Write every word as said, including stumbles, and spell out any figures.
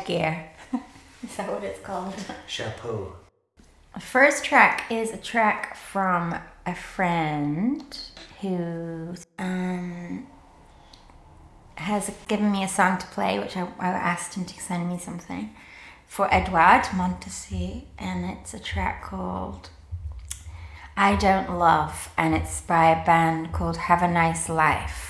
headgear. Is that what it's called? Chapeau. The first track is a track from a friend who um, has given me a song to play, which I, I asked him to send me something, for Edouard Montessy, and it's a track called I Don't Love, and it's by a band called Have a Nice Life.